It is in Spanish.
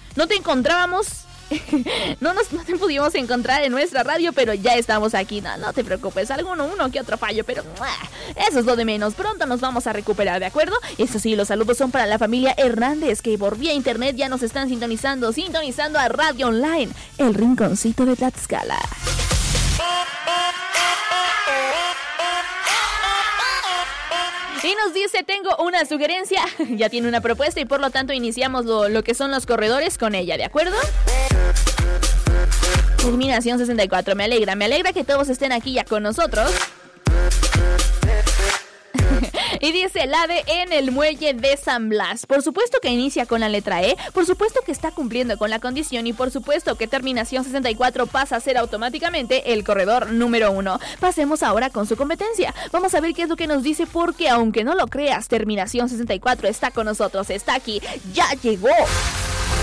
No te encontrábamos. No te pudimos encontrar en nuestra radio, pero ya estamos aquí. No te preocupes, uno que otro fallo, pero eso es lo de menos. Pronto nos vamos a recuperar, ¿de acuerdo? Eso sí, los saludos son para la familia Hernández, que por vía internet ya nos están sintonizando a Radio Online, el rinconcito de Tlaxcala. Y nos dice, tengo una sugerencia, ya tiene una propuesta y por lo tanto iniciamos lo que son los corredores con ella, ¿de acuerdo? Terminación 64, me alegra que todos estén aquí ya con nosotros. Y dice, la de En el Muelle de San Blas. Por supuesto que inicia con la letra E, por supuesto que está cumpliendo con la condición y por supuesto que terminación 64 pasa a ser automáticamente el corredor número 1. Pasemos ahora con su competencia. Vamos a ver qué es lo que nos dice, porque aunque no lo creas, terminación 64 está con nosotros, está aquí, ya llegó.